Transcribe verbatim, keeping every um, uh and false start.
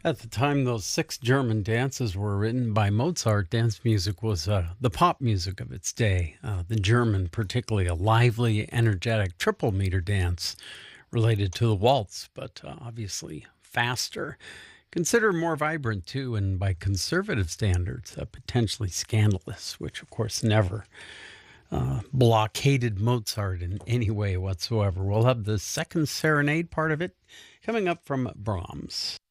At the time those six German dances were written by Mozart, dance music was uh, the pop music of its day. Uh, the German, particularly a lively, energetic triple meter dance related to the waltz, but uh, obviously faster. Considered more vibrant, too, and by conservative standards, uh, potentially scandalous, which, of course, never uh, blockaded Mozart in any way whatsoever. We'll have the second serenade part of it coming up from Brahms.